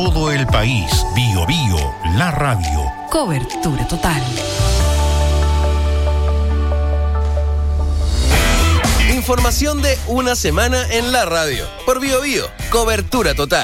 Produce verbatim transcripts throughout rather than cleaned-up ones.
todo el país. Bio Bio, la radio. Cobertura total. Información de una semana en la radio. Por Bio Bio, cobertura total.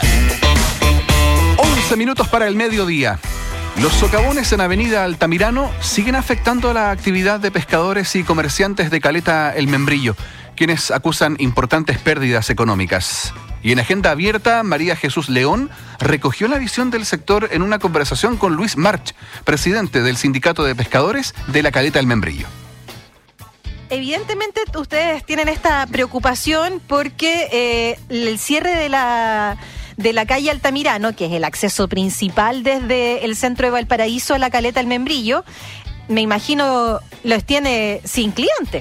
once minutos para el mediodía. Los socavones en Avenida Altamirano siguen afectando a la actividad de pescadores y comerciantes de Caleta El Membrillo, quienes acusan importantes pérdidas económicas. Y en agenda abierta, María Jesús León recogió la visión del sector en una conversación con Luis March, presidente del Sindicato de Pescadores de la Caleta El Membrillo. Evidentemente ustedes tienen esta preocupación porque eh, el cierre de la, de la calle Altamirano, que es el acceso principal desde el centro de Valparaíso a la Caleta El Membrillo, me imagino los tiene sin cliente.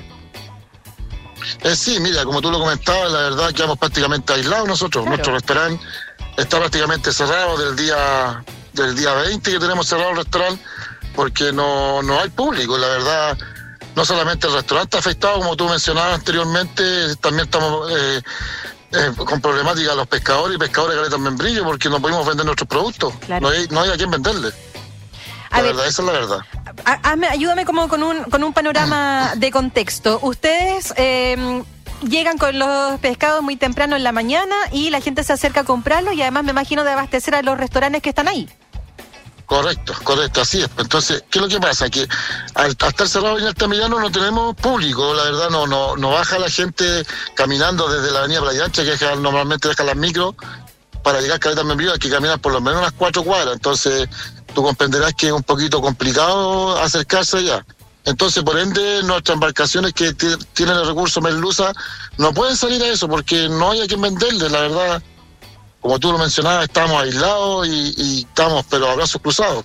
Eh, sí, mira, como tú lo comentabas, la verdad quedamos prácticamente aislados nosotros. Claro. Nuestro restaurante está prácticamente cerrado del día del día veinte que tenemos cerrado el restaurante porque no, no hay público, la verdad. No solamente el restaurante está afectado, como tú mencionabas anteriormente, también estamos eh, eh, con problemática los pescadores y pescadores de Caleta El Membrillo porque no podemos vender nuestros productos. Claro. No hay, no hay a quién venderle. La a verdad, ver, esa es la verdad. Hazme, ayúdame como con un, con un panorama de contexto. Ustedes eh, llegan con los pescados muy temprano en la mañana y la gente se acerca a comprarlos y además me imagino de abastecer a los restaurantes que están ahí. Correcto, correcto, así es. Entonces, ¿qué es lo que pasa? Que al, al estar cerrado en Altamirano no tenemos público, la verdad, no no no baja la gente caminando desde la avenida Playa Ancha, que deja, normalmente deja las micros, para llegar a Caleta El Membrillo hay que caminar por lo menos unas cuatro cuadras, entonces tú comprenderás que es un poquito complicado acercarse allá. Entonces, por ende, nuestras embarcaciones que t- tienen el recurso Merluza no pueden salir a eso porque no hay a quien venderles, la verdad. Como tú lo mencionabas, estamos aislados y, y estamos, pero a brazos cruzados.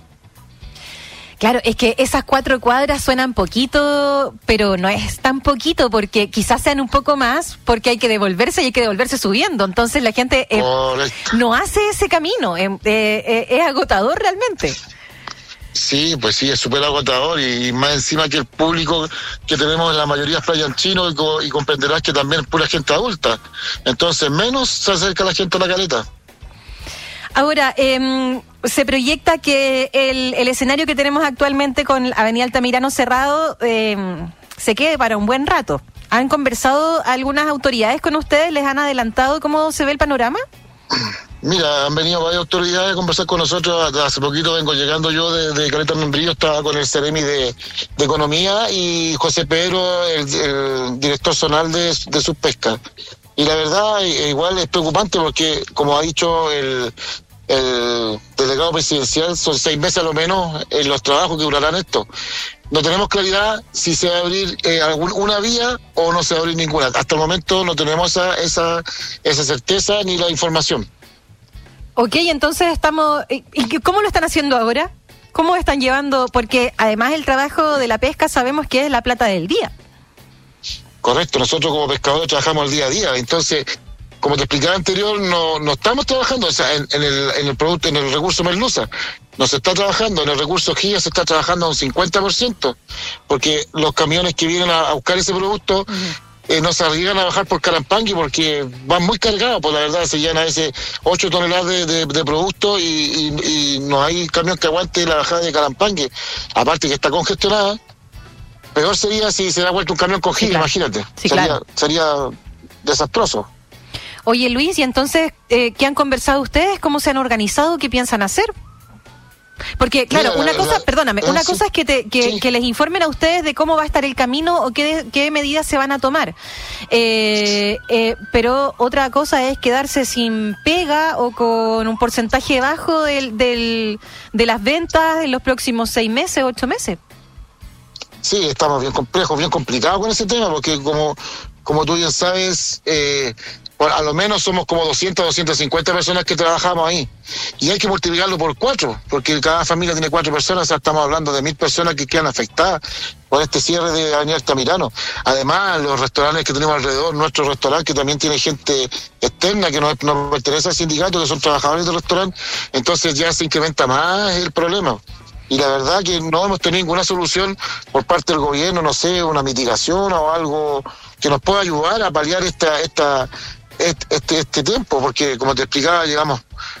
Claro, es que esas cuatro cuadras suenan poquito, pero no es tan poquito porque quizás sean un poco más porque hay que devolverse y hay que devolverse subiendo. Entonces la gente eh, no hace ese camino, eh, eh, es agotador realmente. Sí, pues sí, es súper agotador y más encima que el público que tenemos en la mayoría es playanchino y, co- y comprenderás que también es pura gente adulta. Entonces menos se acerca la gente a la caleta. Ahora, eh, se proyecta que el, el escenario que tenemos actualmente con Avenida Altamirano cerrado eh, se quede para un buen rato. ¿Han conversado algunas autoridades con ustedes? ¿Les han adelantado cómo se ve el panorama? Mira, han venido varias autoridades a conversar con nosotros. Hace poquito vengo llegando yo de, de Caleta El Membrillo, estaba con el Ceremi de, de Economía y José Pedro, el, el director zonal de, de Subpesca. Y la verdad, igual es preocupante porque, como ha dicho el, el delegado presidencial, son seis meses a lo menos en los trabajos que durarán esto. No tenemos claridad si se va a abrir eh, algún, una vía o no se va a abrir ninguna. Hasta el momento no tenemos esa, esa, esa certeza ni la información. Ok, entonces estamos... ¿Y cómo lo están haciendo ahora? ¿Cómo están llevando? Porque además el trabajo de la pesca sabemos que es la plata del día. Correcto, nosotros como pescadores trabajamos el día a día, entonces, como te explicaba anterior, no, no estamos trabajando, o sea, en, en, el, en el producto, en el recurso Merluza, no se está trabajando, en el recurso G I A se está trabajando a un cincuenta por ciento, porque los camiones que vienen a, a buscar ese producto uh-huh. eh, no se arriesgan a bajar por Carampangui porque van muy cargados, pues la verdad se llenan a veces ocho toneladas de, de, de producto y, y, y no hay camión que aguante la bajada de Carampangui, aparte que está congestionada. Peor sería si se da vuelta un camión con giga, sí, claro. Imagínate. Sí, sería, claro. sería desastroso. Oye, Luis, y entonces, eh, ¿qué han conversado ustedes? ¿Cómo se han organizado? ¿Qué piensan hacer? Porque, claro, Mira, una la, cosa, la, perdóname, la, una sí, cosa es que, te, que, sí. que les informen a ustedes de cómo va a estar el camino o qué, qué medidas se van a tomar. Eh, eh, pero otra cosa es quedarse sin pega o con un porcentaje bajo del, del, de las ventas en los próximos seis meses, ocho meses. Sí, estamos bien complejos, bien complicados con ese tema, porque como, como tú bien sabes, eh, a lo menos somos como doscientas, doscientas cincuenta personas que trabajamos ahí. Y hay que multiplicarlo por cuatro, porque cada familia tiene cuatro personas, o sea, estamos hablando de mil personas que quedan afectadas por este cierre de Avenida Altamirano. Además, los restaurantes que tenemos alrededor, nuestro restaurante, que también tiene gente externa que no, no pertenece al sindicato, que son trabajadores del restaurante, entonces ya se incrementa más el problema. Y la verdad que no hemos tenido ninguna solución por parte del gobierno, no sé, una mitigación o algo que nos pueda ayudar a paliar esta, esta, este, este, este tiempo, porque como te explicaba, llegamos